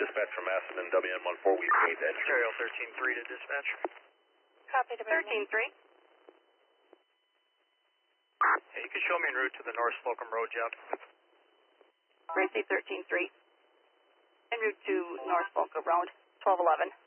Dispatch from Aspen, WN14, we need entry. Stereo 13-3 to dispatch. Copy to 13-3. Hey, you can show me en route to the North Slocum Road job. Receive 13-3. En route to North Slocum Road, 1211.